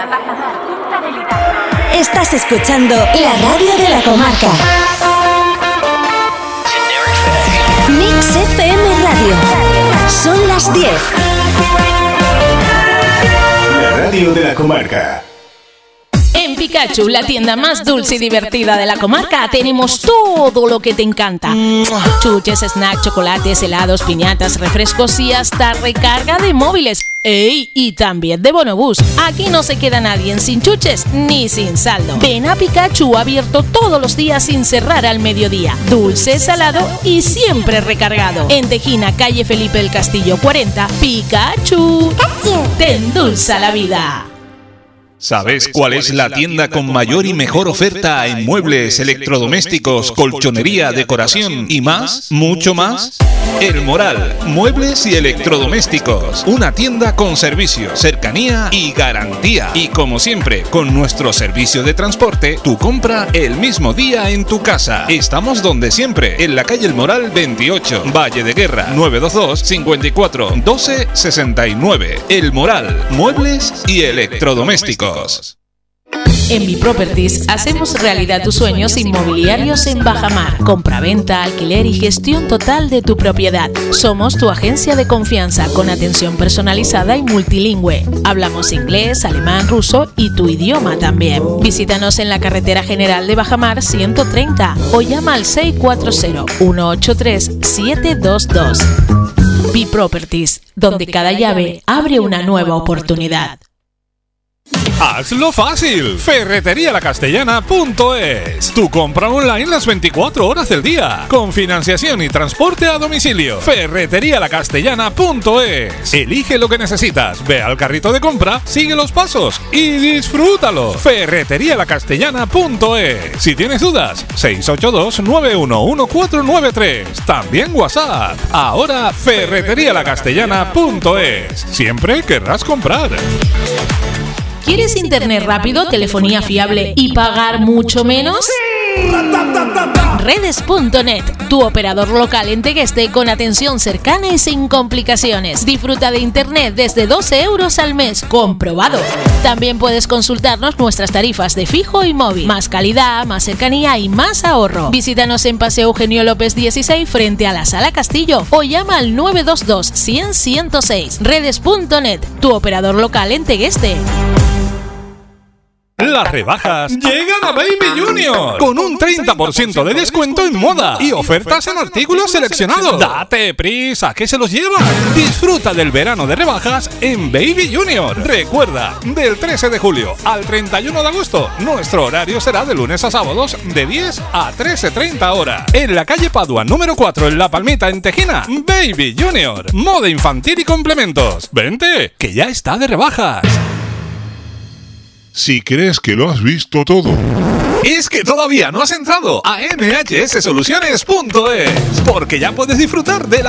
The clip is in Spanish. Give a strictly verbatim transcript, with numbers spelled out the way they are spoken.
Bajamar, Punta del Hidalgo. Estás escuchando la radio de la comarca. Mix F M Radio. Son las diez. La radio de la comarca. En Pikachu, la tienda más dulce y divertida de la comarca, tenemos todo lo que te encanta. Chuches, snacks, chocolates, helados, piñatas, refrescos y hasta recarga de móviles. ¡Ey! Y también de bonobús. Aquí no se queda nadie sin chuches ni sin saldo. Ven a Pikachu, abierto todos los días sin cerrar al mediodía. Dulce, salado y siempre recargado. En Tejina, calle Felipe el Castillo cuarenta, Pikachu. Pikachu. Te endulza la vida. ¿Sabes cuál es la tienda con mayor y mejor oferta en muebles, electrodomésticos, colchonería, decoración y más? ¿Mucho más? El Moral, muebles y electrodomésticos. Una tienda con servicio, cercanía y garantía. Y como siempre, con nuestro servicio de transporte, tu compra el mismo día en tu casa. Estamos donde siempre, en la calle El Moral veintiocho, Valle de Guerra, nueve dos dos, cinco cuatro, uno dos seis nueve. El Moral, muebles y electrodomésticos. En Biproperties hacemos realidad tus sueños inmobiliarios en Bajamar. Compra-venta, alquiler y gestión total de tu propiedad. Somos tu agencia de confianza con atención personalizada y multilingüe. Hablamos inglés, alemán, ruso y tu idioma también. Visítanos en la carretera general de Bajamar ciento treinta o llama al seis cuatro cero, uno ocho tres, siete dos dos. Biproperties, donde cada llave abre una nueva oportunidad. Hazlo fácil. Ferretería La Castellana punto es. Tu compra online las veinticuatro horas del día. Con financiación y transporte a domicilio. Ferretería La Castellana punto es. Elige lo que necesitas. Ve al carrito de compra, sigue los pasos y disfrútalo. Ferretería La Castellana punto es. Si tienes dudas, seis ocho dos, nueve uno uno, cuatro nueve tres. También WhatsApp. Ahora Ferretería La Castellana punto es. Siempre querrás comprar. ¿Quieres internet rápido, telefonía fiable y pagar mucho menos? Redes punto net, tu operador local en Tegueste con atención cercana y sin complicaciones. Disfruta de internet desde doce euros al mes, comprobado. También puedes consultarnos nuestras tarifas de fijo y móvil. Más calidad, más cercanía y más ahorro. Visítanos en Paseo Eugenio López dieciséis frente a la Sala Castillo o llama al nueve dos dos, cien, ciento seis. Redes punto net, tu operador local en Tegueste. Las rebajas llegan a Baby Junior con un treinta por ciento de descuento en moda y ofertas en artículos seleccionados. Date prisa, que se los llevan. Disfruta del verano de rebajas en Baby Junior. Recuerda, del trece de julio al treinta y uno de agosto, nuestro horario será de lunes a sábados de diez a trece treinta horas. En la calle Padua número cuatro en La Palmita, en Tejina. Baby Junior, moda infantil y complementos. Vente, que ya está de rebajas. Si crees que lo has visto todo, es que todavía no has entrado a eme hache ese soluciones punto es, porque ya puedes disfrutar de la